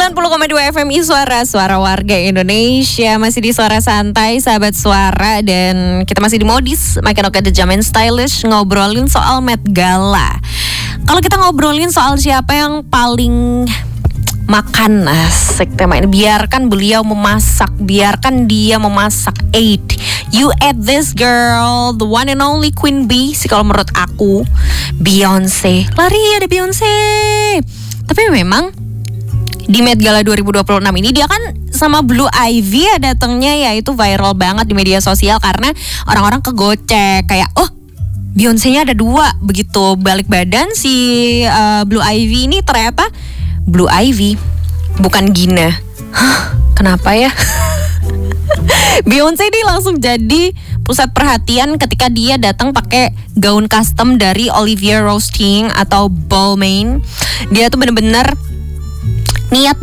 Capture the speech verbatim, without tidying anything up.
sembilan puluh koma dua F M Iswara, suara warga Indonesia. Masih di Suara Santai, sahabat suara. Dan kita masih di modis makin oke the jam and stylish, ngobrolin soal Met Gala. Kalau kita ngobrolin soal siapa yang paling makan, asik tema ini. Biarkan beliau memasak, biarkan dia memasak. Eight, you ate this girl, the one and only Queen Bee. Sih kalau menurut aku, Beyonce. Lari ada Beyonce. Tapi memang di Met Gala dua ribu dua puluh enam ini dia kan sama Blue Ivy ya datangnya, ya itu viral banget di media sosial karena orang-orang kegocek kayak oh Beyonce-nya ada dua. Begitu balik badan si uh, Blue Ivy ini ternyata Blue Ivy bukan Gina. Hah, kenapa ya? Beyonce ini langsung jadi pusat perhatian ketika dia datang pakai gaun custom dari Olivia Roasting atau Balmain. Dia tuh bener-bener niat